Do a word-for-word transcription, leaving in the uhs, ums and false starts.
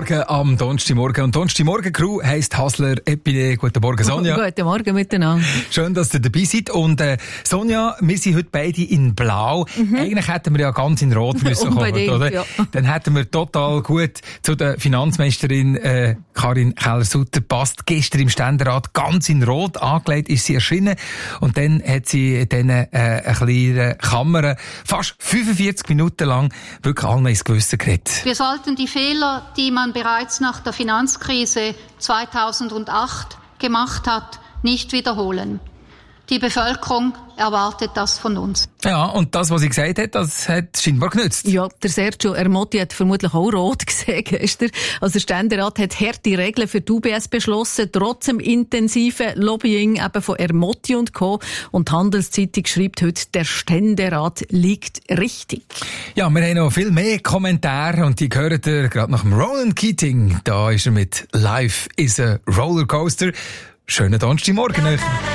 Morgen am Donnerstagmorgen. Und Donnerstagmorgen-Crew heisst Hasler Epine. Guten Morgen, Sonja. Guten Morgen miteinander. Schön, dass ihr dabei seid. Und äh, Sonja, wir sind heute beide in Blau. Mhm. Eigentlich hätten wir ja ganz in Rot müssen kommen, oder? Ja. Dann hätten wir total gut zu der Finanzmeisterin äh, Karin Keller-Sutter passt. Gestern im Ständerat ganz in Rot angelegt ist sie erschienen. Und dann hat sie in diesen äh, eine kleine Kamera fast fünfundvierzig Minuten lang wirklich allen ins Gewissen geredet. Wir sollten die Fehler, die man bereits nach der Finanzkrise zweitausendacht gemacht hat, nicht wiederholen. Die Bevölkerung erwartet das von uns. Ja, und das, was sie gesagt hat, das hat scheinbar genützt. Ja, der Sergio Ermotti hat vermutlich auch rot gesehen gestern. Also der Ständerat hat harte Regeln für die U B S beschlossen, trotz dem intensiven Lobbying eben von Ermotti und Co. Und die Handelszeitung schreibt heute, der Ständerat liegt richtig. Ja, wir haben noch viel mehr Kommentare und die hören ihr gerade nach dem Roland Keating. Da ist er mit Life is a Rollercoaster. Schönen Donnerstagmorgen.